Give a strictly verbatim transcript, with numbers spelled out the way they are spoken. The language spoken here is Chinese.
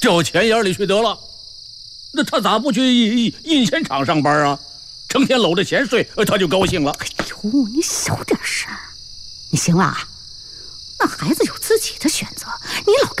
交钱眼里去得了。那他咋不去印印钱厂上班啊？成天搂着钱睡，他就高兴了。 哎呦，你小点声，你行了。那孩子有自己的选择，你老跟